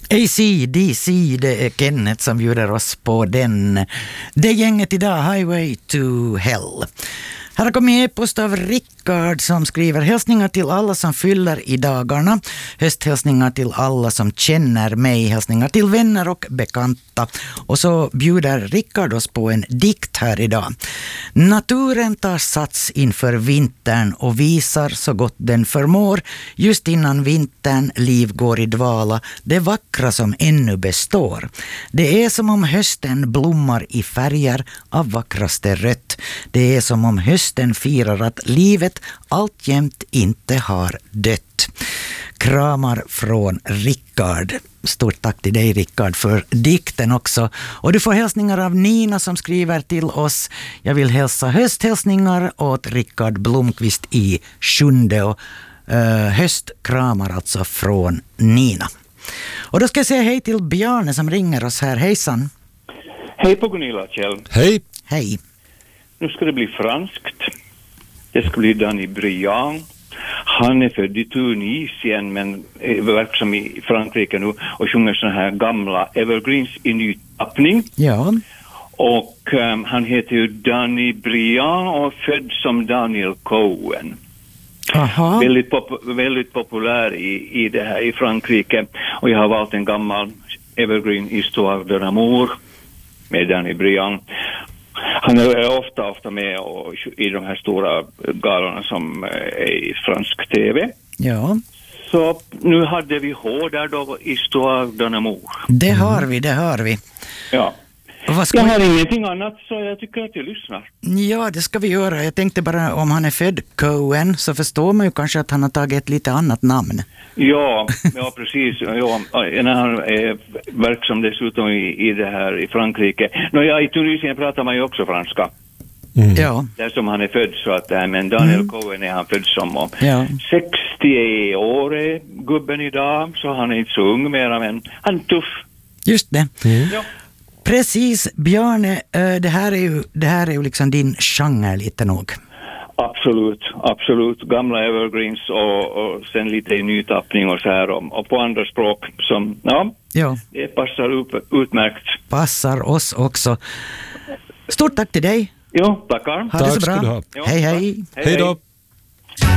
AC/DC, det är Kenneth som bjuder oss på det gänget idag, Highway to Hell. Här har kommit e-post av Rickard som skriver: hälsningar till alla som fyller i dagarna, hösthälsningar till alla som känner mig, hälsningar till vänner och bekanta. Och så bjuder Rickard oss på en dikt här idag. Naturen tar sats inför vintern och visar så gott den förmår, just innan vintern liv går i dvala, det vackra som ännu består. Det är som om hösten blommar i färger av vackraste rött. Det är som om hösten firar att livet alltjämt inte har dött. Kramar från Rickard. Stort tack till dig, Rickard, för dikten också. Och du får hälsningar av Nina som skriver till oss: jag vill hälsa hösthälsningar åt Rickard Blomqvist i Sjunde. Och höstkramar alltså från Nina. Och då ska jag säga hej till Bjarne som ringer oss här. Hejsan. Hej på Gunilla, Kjell. Hej. Hej. Nu ska det bli franskt. Det ska bli Danny Briand. Han är född i Tunisien men är verksam i Frankrike nu och sjunger såna här gamla evergreens i ny tappning. Ja. Och han heter ju Danny Briand och född som Daniel Cohen. Aha. Väldigt populär i det här i Frankrike. Och jag har valt en gammal evergreen, Histoire de l'amour med Danny Briand. Han är ofta med i de här stora galorna som är i fransk tv. Ja. Så nu hade vi där då, Histoire de l'amour. Det har vi. Ja. Jag har ingenting annat så jag tycker att jag lyssnar. Ja, det ska vi göra. Jag tänkte bara, om han är född Cohen så förstår man ju kanske att han har tagit ett lite annat namn. Ja, precis. Ja, när han är verksam dessutom i det här i Frankrike. I Tunisien pratar man ju också franska. Mm. Ja. Där som han är född så att men Daniel Cohen är han född som 60 år är gubben idag, så han är inte så ung mer, men han är tuff. Just det. Mm. Ja. Precis, Bjarne, det här är ju liksom din genre lite nog. Absolut. Gamla evergreens och sen lite i nytappning och så här och på andra språk som, det passar utmärkt. Passar oss också. Stort tack till dig. Jo, tackar. Ha det så bra. Tack ska du ha. Hej. Hej då.